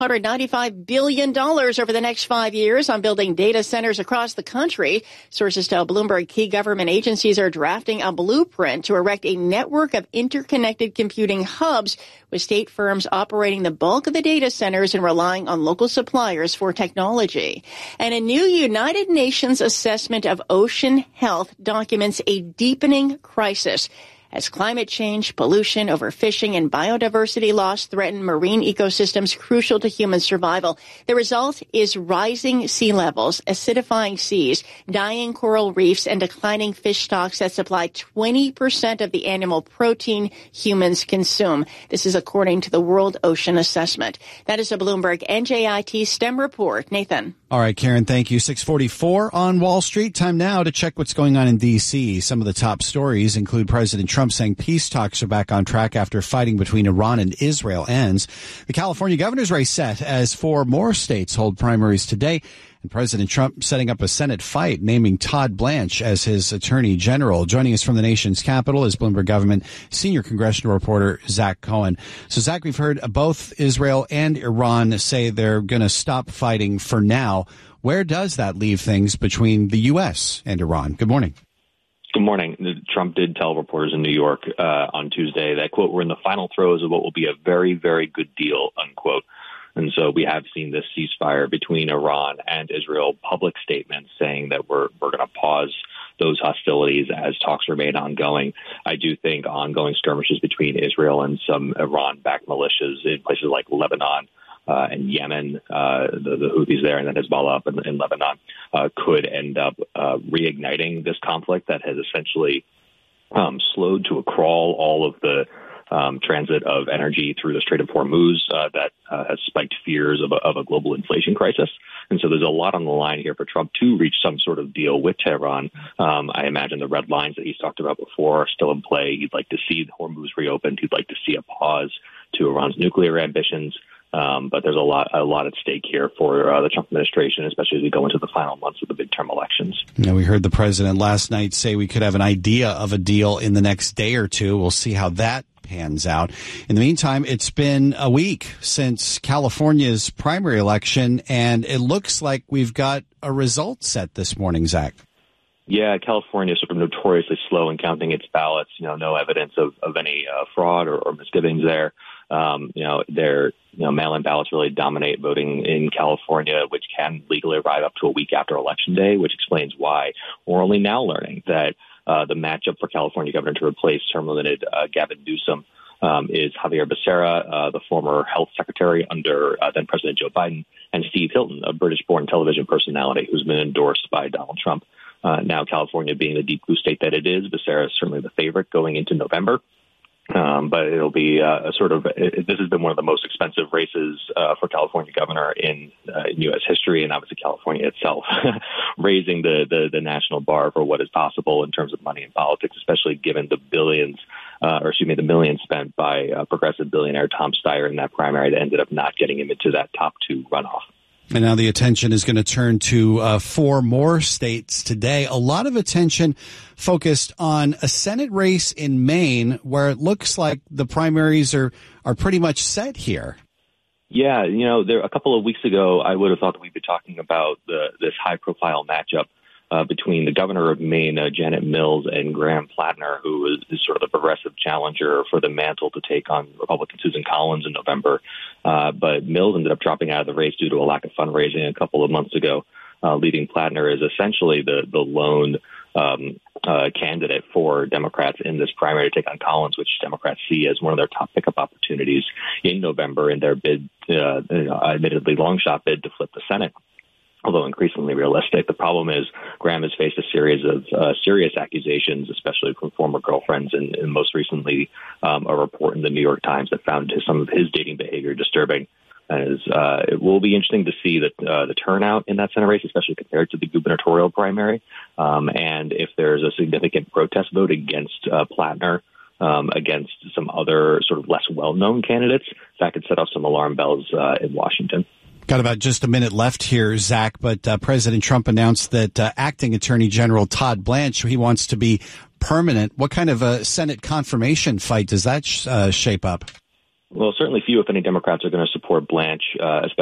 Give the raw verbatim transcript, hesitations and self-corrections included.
one hundred ninety-five billion dollars over the next five years on building data centers across the country. Sources tell Bloomberg key government agencies are drafting a blueprint to erect a network of interconnected computing hubs, with state firms operating the bulk of the data centers and relying on local suppliers for technology. And a new United Nations assessment of ocean health documents a deepening crisis as climate change, pollution, overfishing, and biodiversity loss threaten marine ecosystems crucial to human survival. The result is rising sea levels, acidifying seas, dying coral reefs, and declining fish stocks that supply twenty percent of the animal protein humans consume. This is according to the World Ocean Assessment. That is a Bloomberg N J I T STEM report. Nathan. All right, Karen, thank you. six forty-four on Wall Street. Time now to check what's going on in D C. Some of the top stories include President Trump saying peace talks are back on track after fighting between Iran and Israel ends. The California governor's race set as four more states hold primaries today. And President Trump setting up a Senate fight, naming Todd Blanche as his attorney general. Joining us from the nation's capital is Bloomberg Government senior congressional reporter Zach Cohen. So, Zach, we've heard both Israel and Iran say they're going to stop fighting for now. Where does that leave things between the U S and Iran? Good morning. Good morning. Trump did tell reporters in New York uh, on Tuesday that, quote, we're in the final throes of what will be a very, very good deal, unquote. And so we have seen this ceasefire between Iran and Israel, public statements saying that we're we're going to pause those hostilities as talks remain ongoing. I do think ongoing skirmishes between Israel and some Iran-backed militias in places like Lebanon uh, and Yemen, uh, the, the Houthis there, and then Hezbollah up in, in Lebanon, uh, could end up uh, reigniting this conflict that has essentially um, slowed to a crawl all of the Um, transit of energy through the Strait of Hormuz uh, that uh, has spiked fears of a, of a global inflation crisis. And so there's a lot on the line here for Trump to reach some sort of deal with Tehran. Um, I imagine the red lines that he's talked about before are still in play. He'd like to see Hormuz reopened. He'd like to see a pause to Iran's nuclear ambitions. Um, but there's a lot, a lot at stake here for uh, the Trump administration, especially as we go into the final months of the midterm elections. Now, we heard the president last night say we could have an idea of a deal in the next day or two. We'll see how that pans out. In the meantime, it's been a week since California's primary election, and it looks like we've got a result set this morning, Zach. Yeah, California is sort of notoriously slow in counting its ballots. You know, no evidence of, of any uh, fraud or, or misgivings there. Um, you know, their you know mail-in ballots really dominate voting in California, which can legally arrive up to a week after Election Day, which explains why we're only now learning that uh, the matchup for California governor to replace term-limited uh, Gavin Newsom um, is Javier Becerra, uh, the former health secretary under uh, then-President Joe Biden, and Steve Hilton, a British-born television personality who's been endorsed by Donald Trump. Uh, now, California being the deep blue state that it is, Becerra is certainly the favorite going into November. Um, but it'll be uh, a sort of it, this has been one of the most expensive races uh, for California governor in, uh, in U S history, and obviously California itself, raising the, the the national bar for what is possible in terms of money in politics, especially given the billions, uh, or excuse me, the millions spent by uh, progressive billionaire Tom Steyer in that primary that ended up not getting him into that top two runoff. And now the attention is going to turn to uh, four more states today. A lot of attention focused on a Senate race in Maine, where it looks like the primaries are, are pretty much set here. Yeah, you know, there a couple of weeks ago, I would have thought that we'd be talking about the, this high-profile matchup uh, between the governor of Maine, uh, Janet Mills, and Graham Plattner, who is, is sort of the progressive challenger for the mantle to take on Republican Susan Collins in November. Uh, but Mills ended up dropping out of the race due to a lack of fundraising a couple of months ago, uh, leaving Plattner as essentially the, the lone um, uh, candidate for Democrats in this primary to take on Collins, which Democrats see as one of their top pickup opportunities in November in their bid, uh, admittedly long shot bid to flip the Senate. Although increasingly realistic. The problem is Graham has faced a series of uh, serious accusations, especially from former girlfriends, and, and most recently um, a report in the New York Times that found his, some of his dating behavior disturbing. As, uh, it will be interesting to see the, uh, the turnout in that Senate race, especially compared to the gubernatorial primary, um, and if there's a significant protest vote against uh, Plattner, um, against some other sort of less well-known candidates, that could set off some alarm bells uh, in Washington. Got about just a minute left here, Zach, but uh, President Trump announced that uh, acting Attorney General Todd Blanche, he wants to be permanent. What kind of a Senate confirmation fight does that sh- uh, shape up? Well, certainly few, if any, Democrats are going to support Blanche, uh,